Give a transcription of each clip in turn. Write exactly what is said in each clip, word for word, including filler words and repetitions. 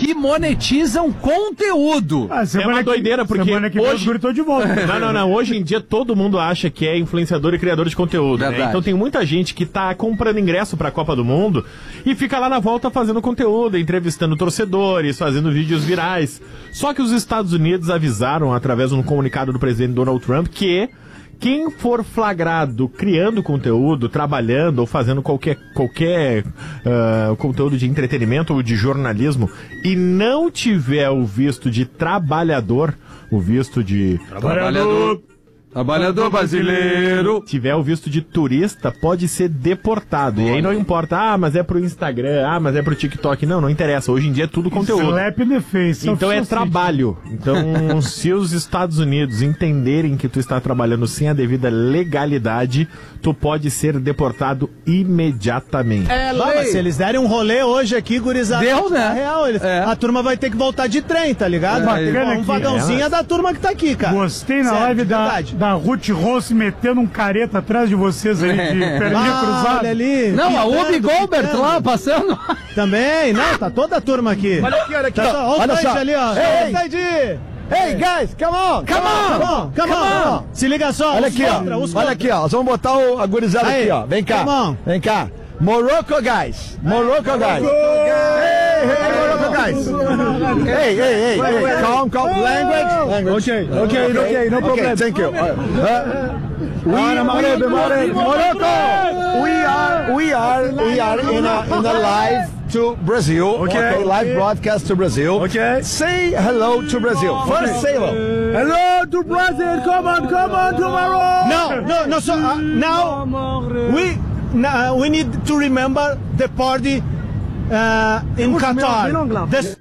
que monetizam conteúdo. Ah, é uma doideira, porque hoje... de volta. Não, não, não. Hoje em dia todo mundo acha que é influenciador e criador de conteúdo, né? Então tem muita gente que tá comprando ingresso pra Copa do Mundo e fica lá na volta fazendo conteúdo, entrevistando torcedores, fazendo vídeos virais. Só que os Estados Unidos avisaram, através de um comunicado do presidente Donald Trump, que quem for flagrado criando conteúdo, trabalhando ou fazendo qualquer, qualquer uh, conteúdo de entretenimento ou de jornalismo e não tiver o visto de trabalhador, o visto de... Trabalhador... Trabalhador brasileiro. Tiver o visto de turista, pode ser deportado. E aí não importa, ah, mas é pro Instagram, ah, mas é pro TikTok. Não, não interessa. Hoje em dia é tudo conteúdo. Slap in the face. Então é trabalho. Então, se os Estados Unidos entenderem que tu está trabalhando sem a devida legalidade, tu pode ser deportado imediatamente. É, mas se eles derem um rolê hoje aqui, gurizada, deu, né? Real, eles, é. A turma vai ter que voltar de trem, tá ligado? É, Vai ter é, um vagãozinho é, é da turma que tá aqui, cara. Gostei na Sério, live da, verdade. da Ruth Rose metendo um careta atrás de vocês aí, de perninha Ah, cruzada. olha ali. Não, a Ubi Pitando, Goldberg pitando. lá passando. Também, não, tá toda a turma aqui. Olha aqui, olha aqui, Tá ó. só- Olha o Olha Sanji só. ali, ó. Ei. Ô, Sanji! Hey, guys, come on! Come on! Come on! Come on! Se liga só, Olha os aqui, contra, ó. os Olha contra. aqui, ó. Nós vamos botar o, a gurizada Aí, aqui, ó. Vem cá. come on. Vem cá. Morocco, guys. Morocco, guys. Hey, hey, Morocco, guys. Hey, hey, hey, hey. Calm, calm. Language. Language. Okay, okay, okay, no problem. Okay, thank you. Uh, we, we, Morocco. We are, we are, we are in a, in a live to Brazil. Okay. Live broadcast to Brazil. Okay. Say hello to Brazil. First, say hello. Hello to Brazil, come on, come on, tomorrow. No, no, no. So uh, now we now we need to remember the party uh, in Qatar. The-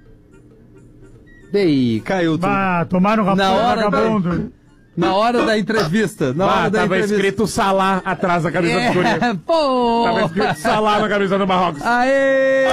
Ei, caiu tudo. Ah, tomaram um Na rapaz hora vagabundo. Na hora da entrevista. Na hora Ah, da tava entrevista. escrito Salah atrás da camisa do Guri. É, pô! Tava escrito Salah na camisa do Marrocos. Aê!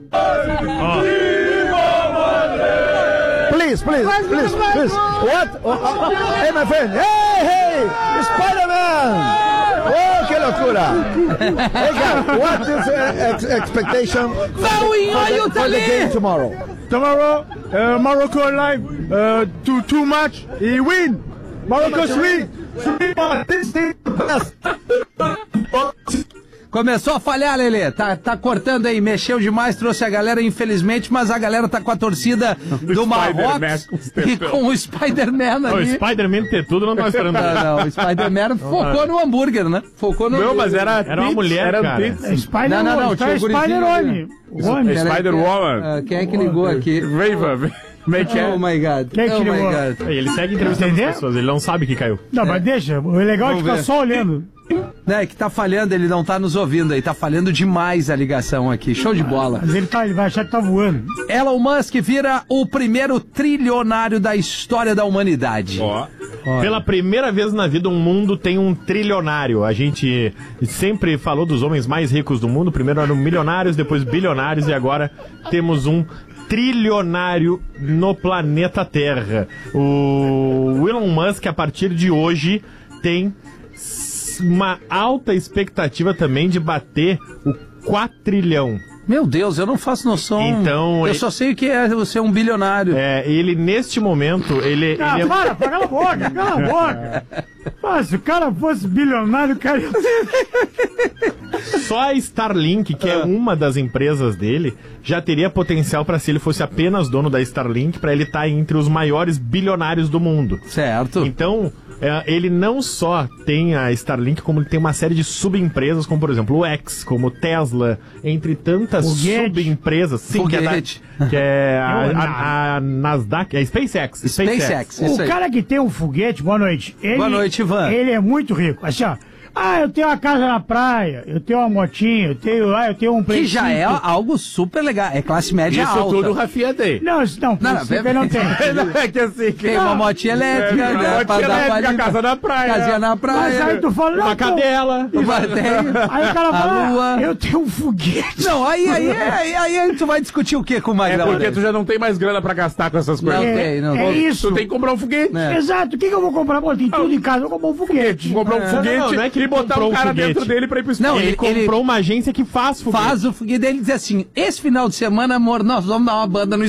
Please, please, please, please. What? Oh, oh, hey, my friend. Hey, hey, Spider-Man. Oh, que loucura. Hey, guys, what is uh, ex expectation Não, Inho, for tá the game ali! tomorrow? Tomorrow, uh, Morocco live, uh, to too much, he win. Morocco three. Começou a falhar, Lelê. Tá, tá cortando aí. Mexeu demais, trouxe a galera, infelizmente, mas a galera tá com a torcida do Marrocos e com o Spider-Man O ali. Spider-Man ter tudo não tá esperando. Não, não, o Spider-Man focou no hambúrguer, né? Focou no... Não, mas era, era uma mulher, Era um cara. pizza. É Spider Não, não, não, tá tinha o gurizinho Spider-Homem. O homem. Peraí, Spider-Woman. ah, Quem é que ligou aqui? Raven. Como é que é? Oh my God. Quem é que oh my ligou? God. Ele segue entrevistando Entendeu? as pessoas, ele não sabe que caiu. Não, mas deixa. O legal é Vamos ficar ver. só olhando. É que tá falhando, ele não tá nos ouvindo aí, tá falhando demais a ligação aqui. Show de bola. Mas ele, tá, ele vai achar que tá voando. Elon Musk vira o primeiro trilionário da história da humanidade. Ó. Pela primeira vez na vida, um mundo tem um trilionário. A gente sempre falou dos homens mais ricos do mundo. Primeiro eram milionários, depois bilionários e agora temos um trilionário no planeta Terra. O Elon Musk, a partir de hoje, tem uma alta expectativa também de bater o quatrilhão. Meu Deus, eu não faço noção. Então, eu ele- só sei o que é você um bilionário. É, ele, neste momento, ele, Ah, ele é... para, para, cala a boca, cala a boca. Ah, se o cara fosse bilionário, o cara... Só a Starlink, que é uma das empresas dele, já teria potencial para, se ele fosse apenas dono da Starlink, para ele estar entre os maiores bilionários do mundo. Certo. Então, é, ele não só tem a Starlink, como ele tem uma série de subempresas, como por exemplo o X, como o Tesla, entre tantas Foguete. subempresas. Sim, que é, da, Foguete. que é a, a- a Nasdaq, é a SpaceX. SpaceX. Isso O aí. cara que tem um foguete, boa noite. Ele, Boa noite, Ivan. Ele é muito rico. Assim, ó. Ah, eu tenho uma casa na praia, eu tenho uma motinha, eu tenho, ah, eu tenho um Play Que já é cinco. algo super legal. É classe média Isso alta. tudo o Rafinha tem. Não, isso não, Não, Play não, cinco bebe- não tem. Não é que assim... Tem uma motinha elétrica, É, né? motinha pra dar elétrica, pra- casa na praia. Casinha na praia. Mas aí tu fala, Uma não, pô, cadela. Mas tem- Aí o cara A fala, lua. ah, eu tenho um foguete. Não, aí, aí, aí, aí, aí tu vai discutir o que com o É Magrão? porque tu já não tem mais grana pra gastar com essas Não coisas. tem, não. É isso. Tu tem que comprar um foguete. É. Exato, o que, que eu vou comprar? Pô, tem tudo em casa, eu vou comprar um foguete. Comprar um Não, foguete não, não é que ele e botar comprou um um cara foguete. dentro dele pra ir pro espaço. Não, Ele, ele- comprou ele- uma agência que faz foguete. Faz o foguete dele e diz assim: esse final de semana, amor, nós vamos dar uma banda no